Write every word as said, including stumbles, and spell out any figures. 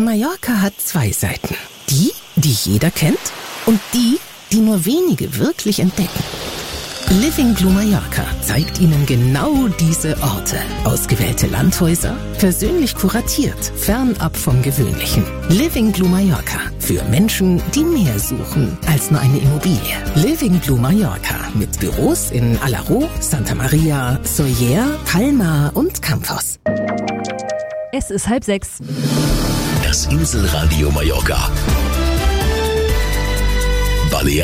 Mallorca hat zwei Seiten. Die, die jeder kennt und die, die nur wenige wirklich entdecken. Living Blue Mallorca zeigt Ihnen genau diese Orte. Ausgewählte Landhäuser, persönlich kuratiert, fernab vom Gewöhnlichen. Living Blue Mallorca für Menschen, die mehr suchen als nur eine Immobilie. Living Blue Mallorca mit Büros in Alaró, Santa Maria, Sóller, Palma und Campos. Es ist halb sechs. Das Inselradio Mallorca.